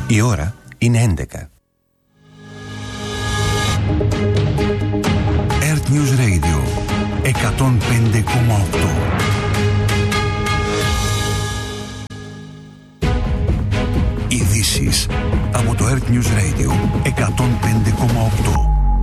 Η ώρα είναι 11. Earth News Radio 105,8. Ειδήσεις από το Earth News Radio 105,8.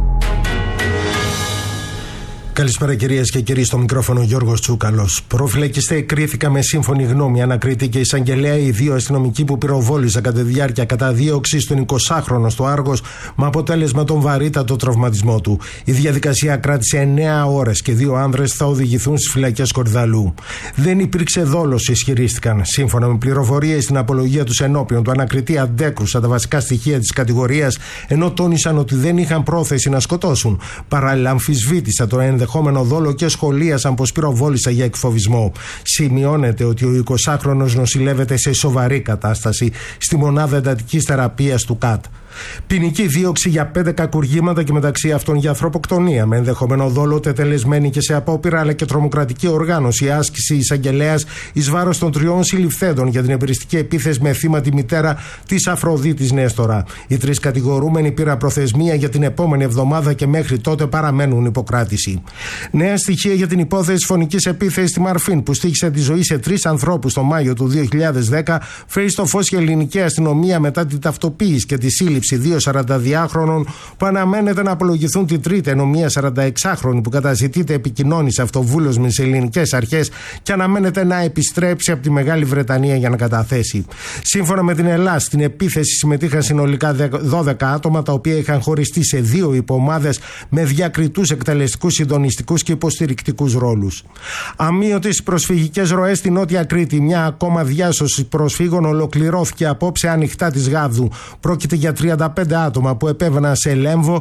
Καλησπέρα κυρίες και κύριοι, στο μικρόφωνο Γιώργος Τσούκαλος. Προφυλακιστέ κρίθηκαν με σύμφωνη γνώμη ανακριτή και εισαγγελέα οι δύο αστυνομικοί που πυροβόλησαν κατά τη διάρκεια καταδίωξης στον 20χρονο στο Άργος, με αποτέλεσμα τον βαρύτατο τραυματισμό του. Η διαδικασία κράτησε 9 ώρες και δύο άνδρες θα οδηγηθούν στις φυλακές Κορυδαλού. Δεν υπήρξε δόλος, ισχυρίστηκαν. Σύμφωνα με πληροφορίες στην απολογία τους ενώπιον του ανακριτή, αντέκρουσαν τα βασικά στοιχεία της κατηγορίας, ενώ τόνισαν ότι δεν είχαν πρόθεση να σκοτώσουν. Παράλληλα, αμφισβήτησαν το ενδεχόμενο δόλο και σχολίασαν πως πυροβόλησαν για εκφοβισμό. Σημειώνεται ότι ο 20χρονος νοσηλεύεται σε σοβαρή κατάσταση στη μονάδα εντατικής θεραπείας του ΚΑΤ. Ποινική δίωξη για 5 κακουργήματα και μεταξύ αυτών για ανθρωποκτονία, με ενδεχόμενο δόλο, τετελεσμένη και σε απόπειρα αλλά και τρομοκρατική οργάνωση, άσκηση εισαγγελέας εις βάρος των 3 συλληφθέντων για την εμπειριστική επίθεση με θύμα τη μητέρα της Αφροδίτης Νέστορα. Οι 3 κατηγορούμενοι πήραν προθεσμία για την επόμενη εβδομάδα και μέχρι τότε παραμένουν υποκράτηση. Νέα στοιχεία για την υπόθεση φωνικής επίθεσης στη Μαρφίν, που στοίχησε τη ζωή σε 3 ανθρώπους το Μάιο του 2010, φέρει στο φως η ελληνική αστυνομία μετά την ταυτοποίηση και τη σύλληψη 2 42χρονων που αναμένεται να απολογηθούν την τρίτη, ενώ μία 46χρονη που καταζητείται επικοινώνησε αυτοβούλος με τις ελληνικές αρχές και αναμένεται να επιστρέψει από τη Μεγάλη Βρετανία για να καταθέσει. Σύμφωνα με την Ελλάδα, στην επίθεση συμμετείχαν συνολικά 12 άτομα, τα οποία είχαν χωριστεί σε 2 υποομάδες με διακριτούς εκτελεστικούς, συντονιστικούς και υποστηρικτικούς ρόλους. Αμείωτες προσφυγικές ροές στην Νότια Κρήτη. Μια ακόμα διάσωση προσφύγων ολοκληρώθηκε απόψε ανοιχτά της Γάβδου. Πρόκειται για 35 άτομα που επέβαιναν σε Λέμβο,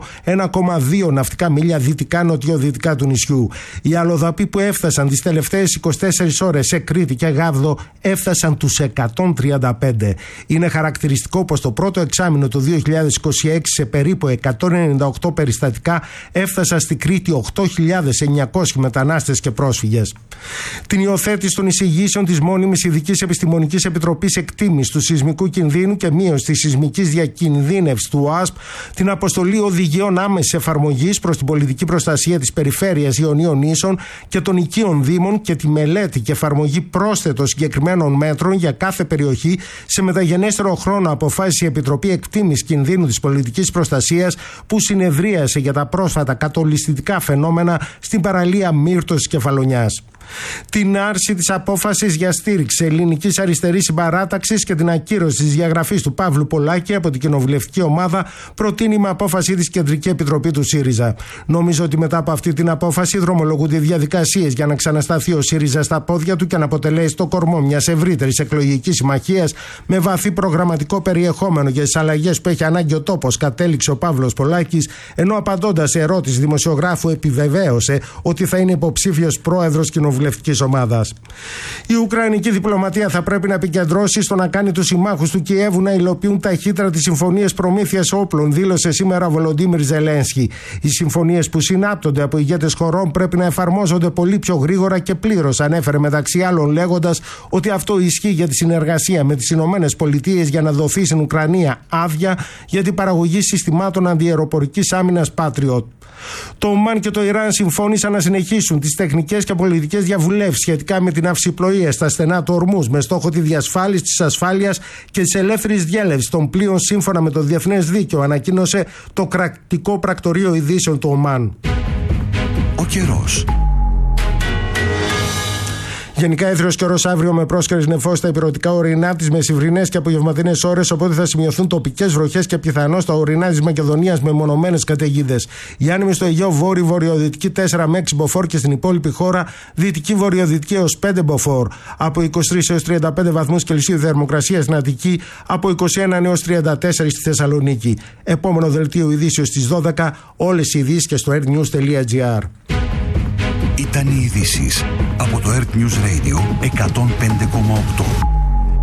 1,2 ναυτικά μίλια δυτικά-νοτιοδυτικά του νησιού. Οι αλλοδαποί που έφτασαν τις τελευταίες 24 ώρες σε Κρήτη και Γάβδο έφτασαν τους 135. Είναι χαρακτηριστικό πως το πρώτο εξάμηνο του 2026 σε περίπου 198 περιστατικά έφτασαν στη Κρήτη 8.900 μετανάστες και πρόσφυγες. Την υιοθέτηση των εισηγήσεων της μόνιμης ειδικής επιστημονικής επιτροπής εκτίμησης του σεισμικού κινδύνου και μείωση της σεισμικής διακινδύνευσης του ΟΑΣΠ, την αποστολή οδηγιών άμεσης εφαρμογής προς την πολιτική προστασία της περιφέρειας Ιωνίων Νήσων και των οικείων δήμων και τη μελέτη και εφαρμογή πρόσθετων συγκεκριμένων μέτρων για κάθε περιοχή, σε μεταγενέστερο χρόνο αποφάσισε η Επιτροπή Εκτίμησης Κινδύνου της Πολιτικής Προστασίας, που συνεδρίασε για τα πρόσφατα κατολιστικά φαινόμενα στην παραλία Μύρτος της Κεφαλονιάς. Την άρση της απόφασης για στήριξη ελληνικής αριστερής συμπαράταξης και την ακύρωση της διαγραφής του Παύλου Πολάκη από την κοινοβουλευτική ομάδα προτείνει με απόφαση της Κεντρική Επιτροπή του ΣΥΡΙΖΑ. Νομίζω ότι μετά από αυτή την απόφαση δρομολογούνται διαδικασίες για να ξανασταθεί ο ΣΥΡΙΖΑ στα πόδια του και να αποτελέσει το κορμό μιας ευρύτερης εκλογικής συμμαχίας με βαθύ προγραμματικό περιεχόμενο για τις αλλαγές που έχει ανάγκη ο τόπος, κατέληξε ο Παύλος Πολάκης, ενώ απαντώντας σε ερώτηση δημοσιογράφου επιβεβαίωσε ότι θα είναι υποψήφιος πρόεδρος κοινοβουλευτικής ομάδας. Η Ουκρανική διπλωματία θα πρέπει να επικεντρώσει στο να κάνει τους συμμάχους του Κιέβου να υλοποιούν ταχύτερα τις συμφωνίες προμήθειας όπλων, δήλωσε σήμερα ο Βολοντίμιρ Ζελένσκι. Οι συμφωνίες που συνάπτονται από ηγέτες χωρών πρέπει να εφαρμόζονται πολύ πιο γρήγορα και πλήρως, ανέφερε μεταξύ άλλων λέγοντας ότι αυτό ισχύει για τη συνεργασία με τις Ηνωμένες Πολιτείες για να δοθεί στην Ουκρανία άδεια για την παραγωγή συστημάτων αντιαεροπορικής άμυνας Patriot. Το Ομάν και το Ιράν συμφώνησαν να συνεχίσουν τις τεχνικές και πολιτικές διαβουλεύσεις σχετικά με την αυσιπλοεία στα στενά του Ορμούζ, με στόχο τη διασφάλιση της ασφάλειας και της ελεύθερης διέλευσης των πλοίων σύμφωνα με το διεθνές δίκαιο, ανακοίνωσε το κρατικό πρακτορείο ειδήσεων του Ομάν. Ο καιρός. Γενικά έθριος καιρός αύριο με πρόσκαιρες νεφώσεις στα ηπειρωτικά ορεινά της μεσημβρινές και απογευματινές ώρες, οπότε θα σημειωθούν τοπικές βροχές και πιθανώς στα ορεινά της Μακεδονίας με μονομένες καταιγίδες. Οι άνεμοι στο Αιγαίο βόρειο-βορειοδυτική 4 με 6 μποφόρ και στην υπόλοιπη χώρα δυτική-βορειοδυτική έως 5 μποφόρ. Από 23 έως 35 βαθμούς Κελσίου θερμοκρασία στην Αττική, από 21 έως 34 στη Θεσσαλονίκη. Επόμενο δελτίο ειδήσεως στις 12, όλες οι ειδήσεις και στο airnews.gr. Ήταν οι ειδήσεις από το Earth News Radio 105,8.